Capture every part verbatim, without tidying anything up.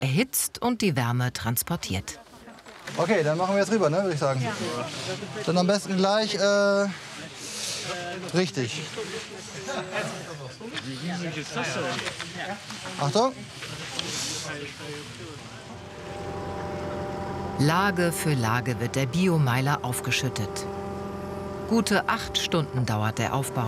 erhitzt und die Wärme transportiert. Okay, dann machen wir jetzt rüber, ne, würde ich sagen. Ja. Dann am besten gleich äh, richtig. Achtung. Lage für Lage wird der Biomeiler aufgeschüttet. Gute acht Stunden dauert der Aufbau.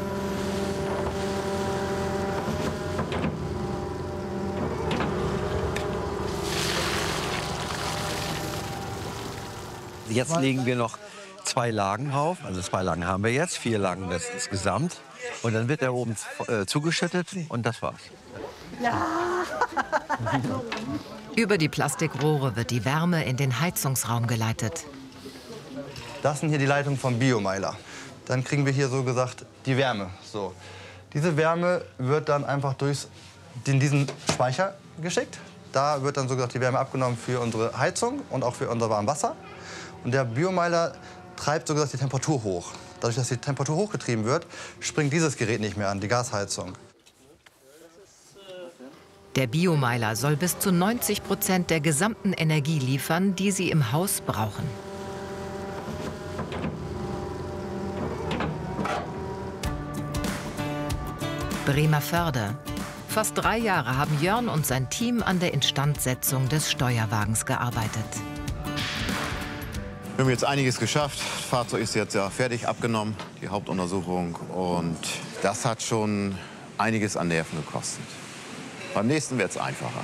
Jetzt legen wir noch zwei Lagen drauf. Also zwei Lagen haben wir jetzt, vier Lagen das insgesamt. Und dann wird er oben äh, zugeschüttet und das war's. Ja. Über die Plastikrohre wird die Wärme in den Heizungsraum geleitet. Das sind hier die Leitungen vom Biomeiler. Dann kriegen wir hier so gesagt die Wärme. So. Diese Wärme wird dann einfach durch in diesen Speicher geschickt. Da wird dann so gesagt die Wärme abgenommen für unsere Heizung und auch für unser warmes Wasser. Und der Biomeiler treibt so gesagt die Temperatur hoch. Dadurch, dass die Temperatur hochgetrieben wird, springt dieses Gerät nicht mehr an, die Gasheizung. Der Biomeiler soll bis zu neunzig Prozent der gesamten Energie liefern, die Sie im Haus brauchen. Bremervörde. Fast drei Jahre haben Jörn und sein Team an der Instandsetzung des Steuerwagens gearbeitet. Wir haben jetzt einiges geschafft. Das Fahrzeug ist jetzt ja fertig abgenommen, die Hauptuntersuchung. Und das hat schon einiges an Nerven gekostet. Beim nächsten wird es einfacher.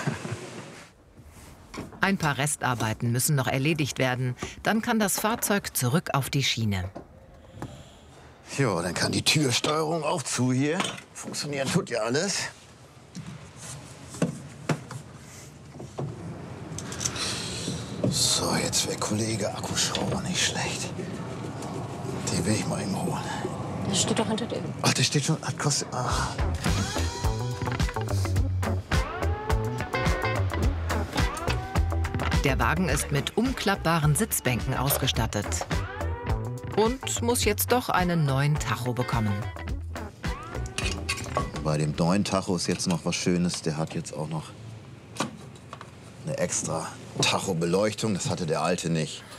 Ein paar Restarbeiten müssen noch erledigt werden. Dann kann das Fahrzeug zurück auf die Schiene. Jo, dann kann die Türsteuerung auch zu hier. Funktionieren tut ja alles. So, jetzt wäre Kollege Akkuschrauber nicht schlecht. Den will ich mal eben holen. Das steht doch hinter dem. Ach, der steht schon. Hat kostet. Ach. Der Wagen ist mit umklappbaren Sitzbänken ausgestattet. Und muss jetzt doch einen neuen Tacho bekommen. Bei dem neuen Tacho ist jetzt noch was Schönes. Der hat jetzt auch noch eine extra Tacho-Beleuchtung. Das hatte der alte nicht.